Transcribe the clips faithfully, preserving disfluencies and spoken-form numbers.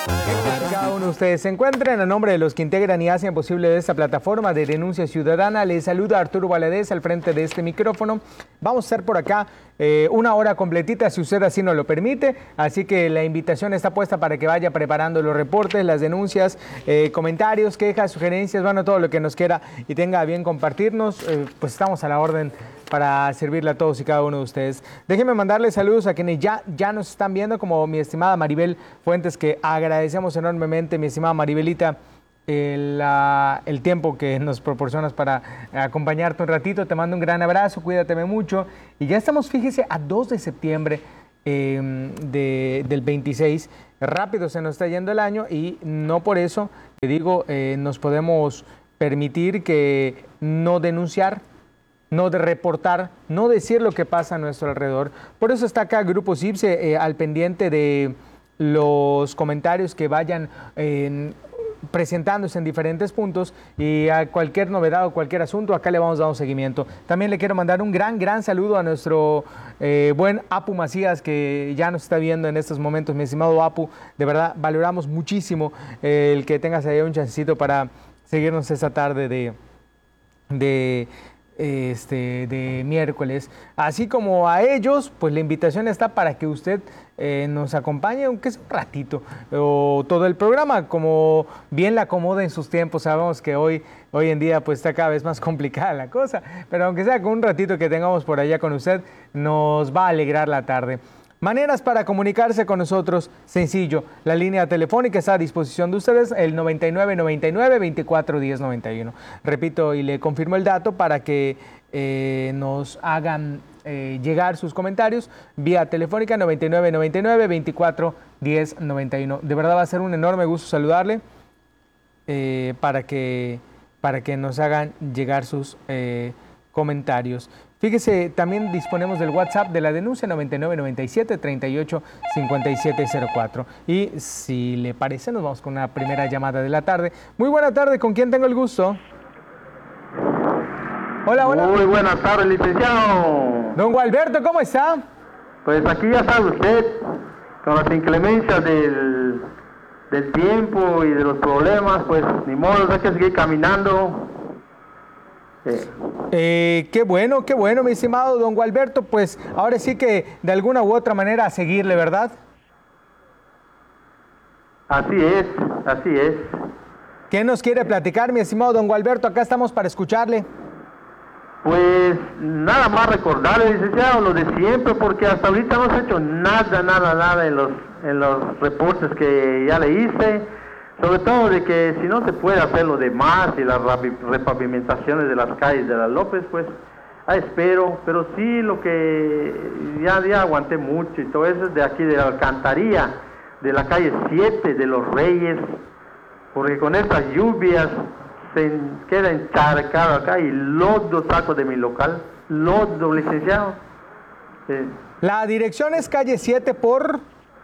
Cada uno de ustedes se encuentren. A nombre de los que integran y hacen posible esta plataforma de denuncia ciudadana, les saluda Arturo Valadez al frente de este micrófono. Vamos a estar por acá eh, una hora completita, si usted así nos lo permite. Así que la invitación está puesta para que vaya preparando los reportes, las denuncias, eh, comentarios, quejas, sugerencias, bueno, todo lo que nos quiera y tenga a bien compartirnos. Eh, pues estamos a la orden para servirle a todos y cada uno de ustedes. Déjenme mandarle saludos a quienes ya, ya nos están viendo, como mi estimada Maribel Fuentes, que agradecemos enormemente, mi estimada Maribelita, el, uh, el tiempo que nos proporcionas para acompañarte un ratito. Te mando un gran abrazo, cuídate mucho. Y ya estamos, fíjese, a dos de septiembre eh, de, del veintiséis. Rápido se nos está yendo el año y no por eso, te digo, eh, nos podemos permitir que no denunciar, no de reportar, no decir lo que pasa a nuestro alrededor. Por eso está acá Grupo CIPSE eh, al pendiente de los comentarios que vayan eh, presentándose en diferentes puntos, y a cualquier novedad o cualquier asunto, acá le vamos dando seguimiento. También le quiero mandar un gran, gran saludo a nuestro eh, buen Apu Macías, que ya nos está viendo en estos momentos. Mi estimado Apu, de verdad valoramos muchísimo eh, el que tengas ahí un chancecito para seguirnos esta tarde de... de Este, de miércoles, así como a ellos, pues la invitación está para que usted eh, nos acompañe, aunque sea un ratito, o todo el programa, como bien le acomoda en sus tiempos. Sabemos que hoy, hoy en día pues está cada vez más complicada la cosa, pero aunque sea con un ratito que tengamos por allá con usted, nos va a alegrar la tarde. Maneras para comunicarse con nosotros, sencillo. La línea telefónica está a disposición de ustedes, el noventa y nueve, noventa y nueve, veinticuatro, diez, noventa y uno. Repito y le confirmo el dato para que eh, nos hagan eh, llegar sus comentarios vía telefónica, noventa y nueve, noventa y nueve, veinticuatro, diez, noventa y uno. De verdad va a ser un enorme gusto saludarle eh, para, que, para que nos hagan llegar sus eh, comentarios. Fíjese, también disponemos del WhatsApp de la denuncia, noventa y nueve, noventa y siete, treinta y ocho, cincuenta y siete cero cuatro. Y si le parece, nos vamos con una primera llamada de la tarde. Muy buena tarde, ¿con quién tengo el gusto? Hola, hola. Muy buenas tardes, licenciado. Don Gualberto, ¿cómo está? Pues aquí ya sabe usted, con las inclemencias del, del tiempo y de los problemas, pues ni modo, hay que seguir caminando. Sí. Eh, qué bueno, qué bueno, mi estimado don Gualberto. Pues ahora sí que de alguna u otra manera a seguirle, ¿verdad? Así es, así es. ¿Qué nos quiere platicar, mi estimado don Gualberto? Acá estamos para escucharle. Pues nada más recordarle, licenciado, lo de siempre, porque hasta ahorita no se ha hecho nada, nada, nada en los, en los reportes que ya le hice. Sobre todo de que si no se puede hacer lo demás y las repavimentaciones de las calles de la López, pues ah, espero, pero sí lo que ya, ya aguanté mucho y todo eso es de aquí de la alcantarilla, de la calle siete de los Reyes, porque con estas lluvias se queda encharcado acá y lodo saco de mi local, lodo, licenciado. Sí. La dirección es calle siete por...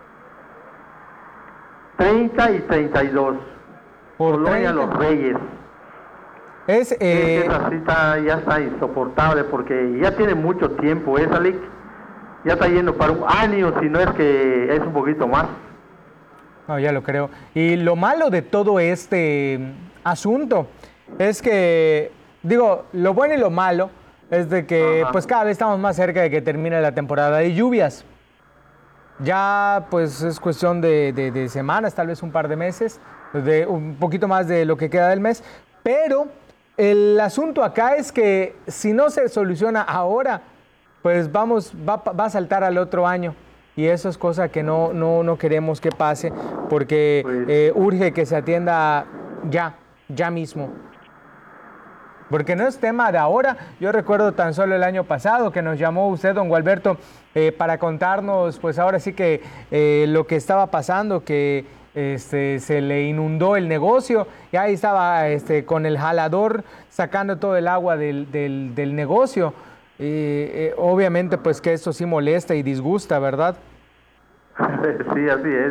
treinta y treinta y dos, por Colonia Los Reyes. Es, eh... Esa cita ya está insoportable porque ya tiene mucho tiempo esa Lic. Ya está yendo para un año, si no es que es un poquito más. No, ya lo creo. Y lo malo de todo este asunto es que, digo, lo bueno y lo malo es de que Ajá. pues cada vez estamos más cerca de que termine la temporada de lluvias. Ya pues es cuestión de, de, de semanas, tal vez un par de meses, de un poquito más de lo que queda del mes, pero el asunto acá es que si no se soluciona ahora, pues vamos, va, va a saltar al otro año, y eso es cosa que no, no, no queremos que pase, porque pues, eh, urge que se atienda ya, ya mismo. Porque no es tema de ahora. Yo recuerdo tan solo el año pasado que nos llamó usted, don Gualberto, eh, para contarnos, pues ahora sí que eh, lo que estaba pasando, que este, se le inundó el negocio, y ahí estaba este, con el jalador sacando todo el agua del, del, del negocio. Eh, eh, obviamente, pues que eso sí molesta y disgusta, ¿verdad? Sí, así es.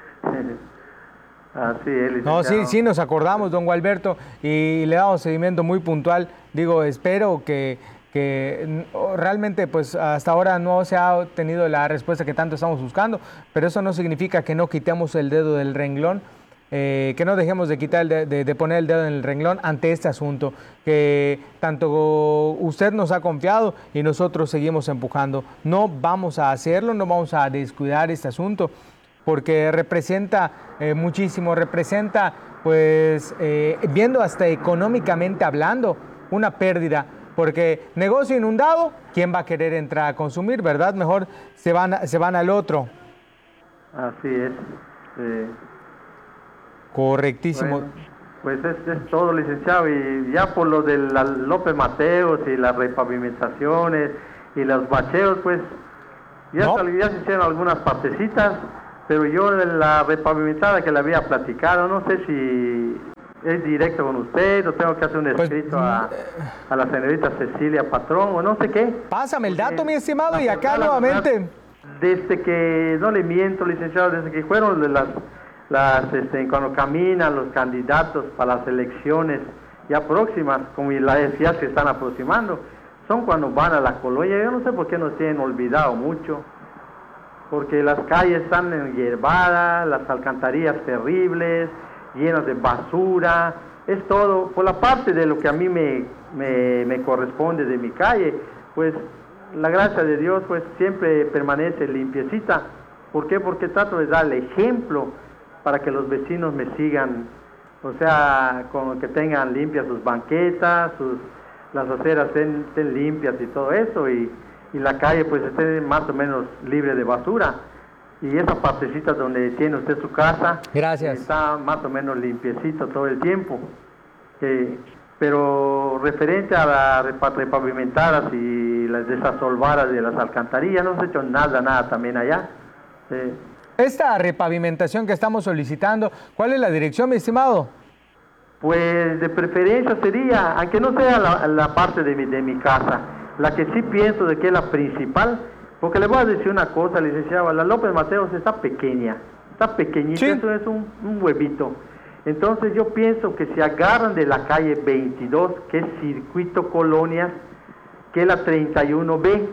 Así es, no, sí, sí nos acordamos, don Gualberto, y le damos seguimiento muy puntual. Digo, espero que, que realmente pues hasta ahora no se ha obtenido la respuesta que tanto estamos buscando, pero eso no significa que no quitemos el dedo del renglón. Eh, que no dejemos de quitar el de, de, de poner el dedo en el renglón ante este asunto, que tanto usted nos ha confiado y nosotros seguimos empujando. No vamos a hacerlo, no vamos a descuidar este asunto, porque representa eh, muchísimo, representa, pues, eh, viendo hasta económicamente hablando, una pérdida, porque negocio inundado, ¿quién va a querer entrar a consumir, verdad? Mejor se van, se van al otro. Así es. Eh... Correctísimo. Bueno, pues es, es todo, licenciado, y ya por lo de la López Mateos y las repavimentaciones y los bacheos, pues ya, no. sal, ya se hicieron algunas partecitas, pero yo de la repavimentada que le había platicado, no sé si es directo con usted o tengo que hacer un escrito pues, a, a la señorita Cecilia Patrón o no sé qué. Pásame el dato, mi estimado, y acá nuevamente. Desde que, no le miento, licenciado, desde que fueron de las... Las, este, cuando caminan los candidatos para las elecciones ya próximas, como las ya se están aproximando, son cuando van a la colonia. Yo no sé por qué nos tienen olvidado mucho, porque las calles están enhierbadas, las alcantarillas terribles, llenas de basura, es todo. Por la parte de lo que a mí me, me, me corresponde de mi calle, pues la gracia de Dios pues siempre permanece limpiecita. ¿Por qué? Porque trato de darle ejemplo para que los vecinos me sigan, o sea, con que tengan limpias sus banquetas, sus, las aceras estén, estén limpias y todo eso, y, y la calle pues esté más o menos libre de basura. Y esa partecita donde tiene usted su casa, gracias, está más o menos limpiecito todo el tiempo. Eh, pero referente a las repavimentadas y las desasolvadas de las alcantarillas, no se ha hecho nada, nada también allá. Eh, Esta repavimentación que estamos solicitando, ¿cuál es la dirección, mi estimado? Pues de preferencia sería, aunque no sea la, la parte de mi, de mi casa, la que sí pienso de que es la principal, porque le voy a decir una cosa, licenciado, la López Mateos está pequeña, está pequeñita, ¿sí? Eso es un, un huevito. Entonces yo pienso que se agarran de la calle veintidós, que es Circuito Colonias, que es la treinta y uno B,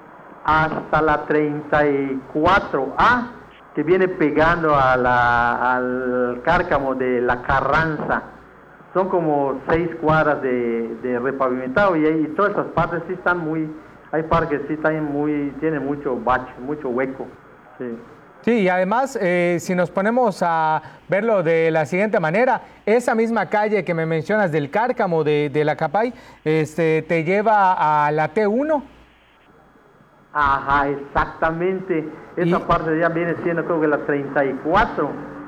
hasta la treinta y cuatro A, que viene pegando a la, al cárcamo de la Carranza. Son como seis cuadras de, de repavimentado y, y todas esas partes sí están muy, hay parques sí están muy, tienen mucho bache, mucho hueco. Sí, sí, y además, eh, si nos ponemos a verlo de la siguiente manera, esa misma calle que me mencionas del cárcamo de, de la Capay, este, te lleva a la T uno. Ajá, exactamente. Esa y... parte ya viene siendo creo que la treinta y cuatro,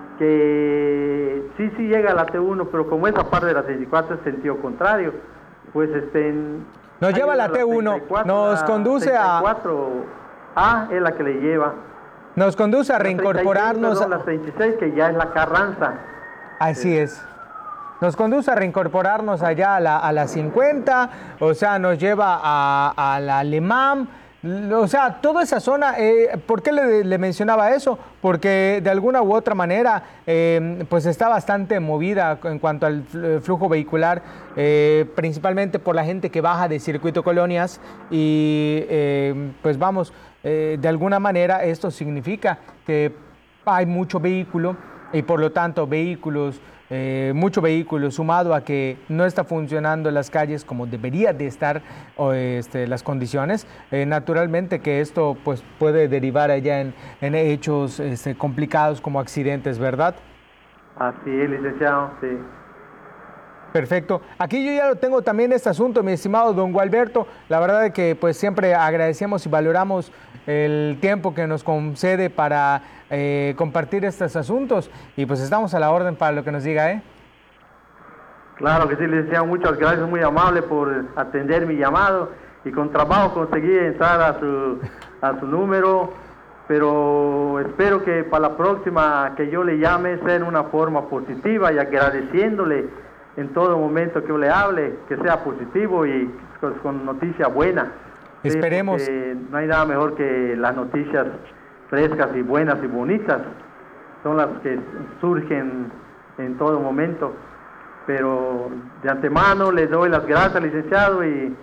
que sí, sí llega a la T uno, pero como esa parte de la treinta y cuatro es sentido contrario, pues este... Nos lleva a la T uno, treinta y cuatro, nos conduce a... La treinta y cuatro A es la que le lleva. Nos conduce a reincorporarnos... La treinta y seis, perdón, la treinta y seis, que ya es la Carranza. Así sí. es. Nos conduce a reincorporarnos allá a la, a la cincuenta, o sea, nos lleva a, a la Alemán. O sea, toda esa zona, eh, ¿por qué le, le mencionaba eso? Porque de alguna u otra manera, eh, pues está bastante movida en cuanto al flujo vehicular, eh, principalmente por la gente que baja de Circuito Colonias y eh, pues vamos, eh, de alguna manera esto significa que hay mucho vehículo y por lo tanto vehículos, Eh, mucho vehículo sumado a que no está funcionando las calles como debería de estar o, este, las condiciones, eh, naturalmente que esto pues puede derivar allá en, en hechos este, complicados como accidentes, ¿verdad? Así es, licenciado, sí. Perfecto. Aquí yo ya lo tengo también este asunto, mi estimado don Gualberto. La verdad es que pues siempre agradecemos y valoramos el tiempo que nos concede para eh, compartir estos asuntos y pues estamos a la orden para lo que nos diga, ¿eh? Claro que sí, licenciado, muchas gracias, muy amable por atender mi llamado y con trabajo conseguí entrar a su, a su número, pero espero que para la próxima que yo le llame sea en una forma positiva y agradeciéndole en todo momento que yo le hable, que sea positivo y con, con noticia buena. Esperemos. Sí, no hay nada mejor que las noticias frescas y buenas y bonitas, son las que surgen en todo momento. Pero de antemano le doy las gracias, licenciado, y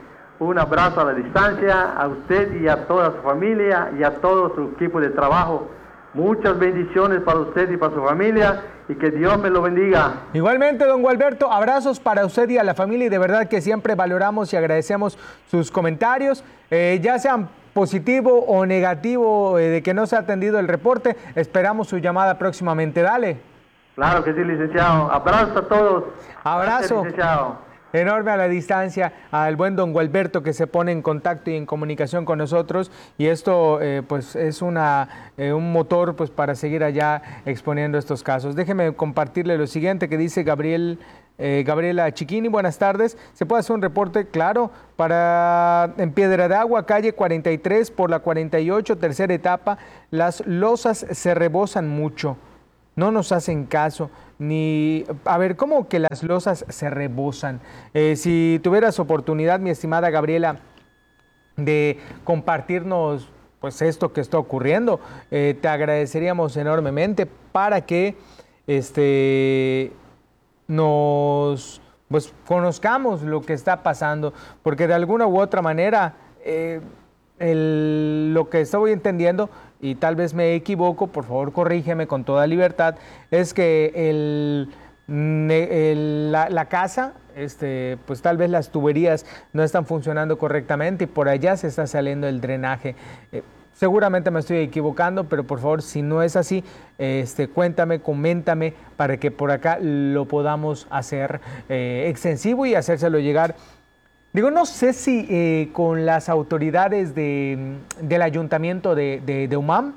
un abrazo a la distancia, a usted y a toda su familia y a todo su equipo de trabajo. Muchas bendiciones para usted y para su familia y que Dios me lo bendiga. Igualmente, don Gualberto, abrazos para usted y a la familia y de verdad que siempre valoramos y agradecemos sus comentarios, eh, ya sean positivo o negativo eh, de que no se ha atendido el reporte. Esperamos su llamada próximamente. Dale. Claro que sí, licenciado. Abrazo a todos. Abrazo. Gracias, licenciado. Enorme a la distancia al buen don Gualberto que se pone en contacto y en comunicación con nosotros y esto eh, pues es una, eh, un motor pues para seguir allá exponiendo estos casos. Déjeme compartirle lo siguiente que dice Gabriel, eh, Gabriela Chiquini. Buenas tardes. ¿Se puede hacer un reporte? Claro, para en Piedra de Agua, calle cuarenta y tres por la cuarenta y ocho, tercera etapa, las losas se rebosan mucho. No nos hacen caso, ni... A ver, ¿cómo que las losas se rebosan? Eh, si tuvieras oportunidad, mi estimada Gabriela, de compartirnos pues esto que está ocurriendo, eh, te agradeceríamos enormemente para que este, nos pues, conozcamos lo que está pasando, porque de alguna u otra manera... Eh, El, lo que estoy entendiendo, y tal vez me equivoco, por favor corrígeme con toda libertad, es que el, el, la, la casa, este, pues tal vez las tuberías no están funcionando correctamente y por allá se está saliendo el drenaje. Eh, seguramente me estoy equivocando, pero por favor, si no es así, este, cuéntame, coméntame para que por acá lo podamos hacer eh, extensivo y hacérselo llegar. Digo, no sé si eh, con las autoridades de, del ayuntamiento de, de, de Umam,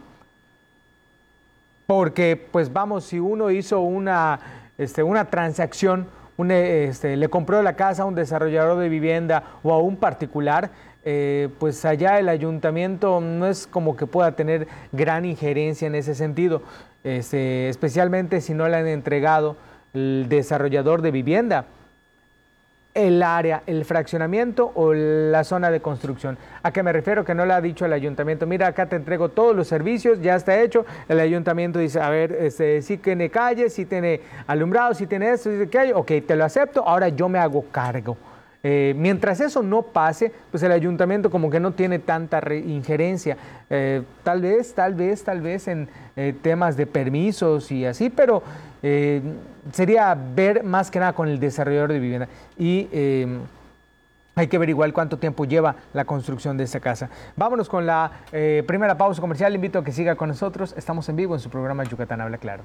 porque pues vamos, si uno hizo una, este, una transacción, un, este, le compró la casa a un desarrollador de vivienda o a un particular, eh, pues allá el ayuntamiento no es como que pueda tener gran injerencia en ese sentido, este, especialmente si no le han entregado el desarrollador de vivienda el área, el fraccionamiento o la zona de construcción. ¿A qué me refiero? Que no le ha dicho el ayuntamiento, mira, acá te entrego todos los servicios, ya está hecho. El ayuntamiento dice, a ver, este, sí tiene calles, sí tiene alumbrado, sí tiene esto, dice que hay, ok, te lo acepto, ahora yo me hago cargo. Eh, mientras eso no pase, pues el ayuntamiento como que no tiene tanta injerencia. Eh, tal vez, tal vez, tal vez en eh, temas de permisos y así, pero eh, sería ver más que nada con el desarrollador de vivienda. Y eh, hay que ver igual cuánto tiempo lleva la construcción de esa casa. Vámonos con la eh, primera pausa comercial. Le invito a que siga con nosotros. Estamos en vivo en su programa Yucatán Habla Claro.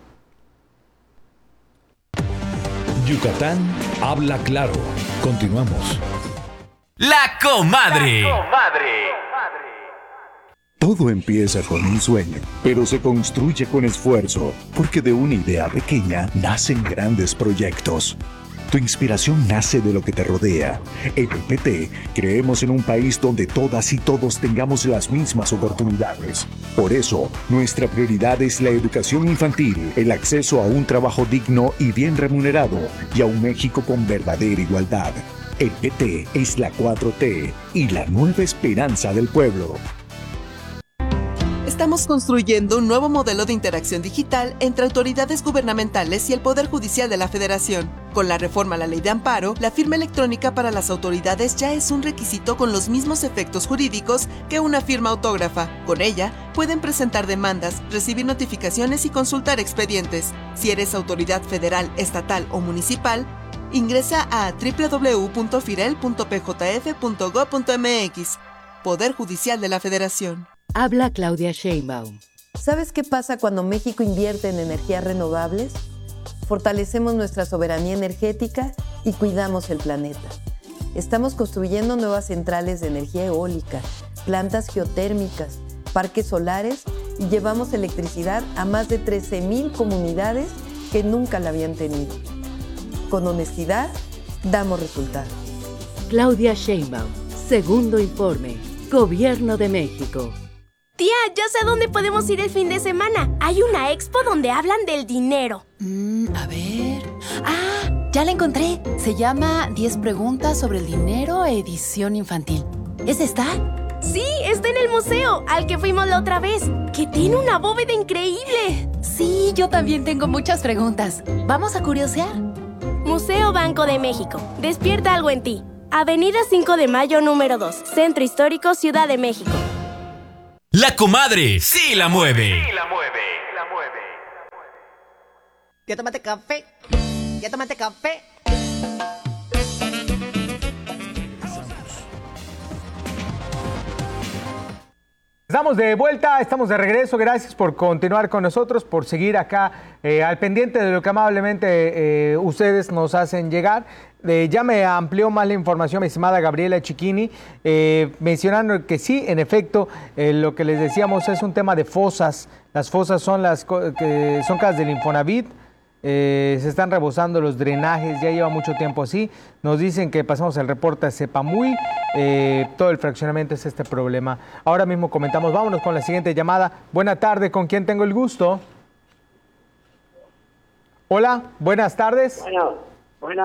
Yucatán Habla Claro. Continuamos. La comadre. La comadre. Todo empieza con un sueño, pero se construye con esfuerzo, porque de una idea pequeña nacen grandes proyectos. Tu inspiración nace de lo que te rodea. En el P T creemos en un país donde todas y todos tengamos las mismas oportunidades. Por eso, nuestra prioridad es la educación infantil, el acceso a un trabajo digno y bien remunerado, y a un México con verdadera igualdad. El P T es la cuatro T y la nueva esperanza del pueblo. Estamos construyendo un nuevo modelo de interacción digital entre autoridades gubernamentales y el Poder Judicial de la Federación. Con la reforma a la Ley de Amparo, la firma electrónica para las autoridades ya es un requisito con los mismos efectos jurídicos que una firma autógrafa. Con ella, pueden presentar demandas, recibir notificaciones y consultar expedientes. Si eres autoridad federal, estatal o municipal, ingresa a doble u doble u doble u punto firel punto p j f punto gob punto m x. Poder Judicial de la Federación. Habla Claudia Sheinbaum. ¿Sabes qué pasa cuando México invierte en energías renovables? Fortalecemos nuestra soberanía energética y cuidamos el planeta. Estamos construyendo nuevas centrales de energía eólica, plantas geotérmicas, parques solares y llevamos electricidad a más de trece mil comunidades que nunca la habían tenido. Con honestidad, damos resultados. Claudia Sheinbaum, segundo informe, Gobierno de México. Tía, ya sé a dónde podemos ir el fin de semana. Hay una expo donde hablan del dinero. Mm, a ver... ¡Ah! Ya la encontré. Se llama diez preguntas sobre el dinero, edición infantil. ¿Es esta? Sí, está en el museo, al que fuimos la otra vez, que tiene una bóveda increíble. Sí, yo también tengo muchas preguntas. ¿Vamos a curiosear? Museo Banco de México. Despierta algo en ti. Avenida cinco de Mayo número dos, Centro Histórico, Ciudad de México. La comadre sí la mueve. Sí la mueve, la mueve. ¿Ya tomaste café? ¿Ya tomaste café? Estamos de vuelta, estamos de regreso. Gracias por continuar con nosotros, por seguir acá eh, al pendiente de lo que amablemente eh, ustedes nos hacen llegar. Eh, ya me amplió más la información mi estimada Gabriela Chiquini, eh, mencionando que sí, en efecto, eh, lo que les decíamos es un tema de fosas. Las fosas son las que son casas del Infonavit. Eh, se están rebosando los drenajes, ya lleva mucho tiempo así. Nos dicen que pasamos el reporte a Cepamuy, eh, todo el fraccionamiento es este problema. Ahora mismo comentamos, vámonos con la siguiente llamada. Buena tarde, ¿con quién tengo el gusto? Hola, buenas tardes. Bueno.